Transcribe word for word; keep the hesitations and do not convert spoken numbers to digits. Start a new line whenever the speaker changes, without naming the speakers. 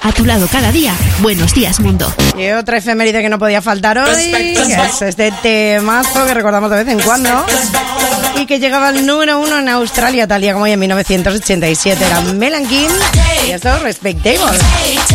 a tu lado cada día. Buenos días, mundo.
Y otra efeméride que no podía faltar hoy es este temazo que recordamos de vez en cuando y que llegaba al número uno en Australia tal día como hoy en mil novecientos ochenta y siete. Era Melan King y esto Respectable.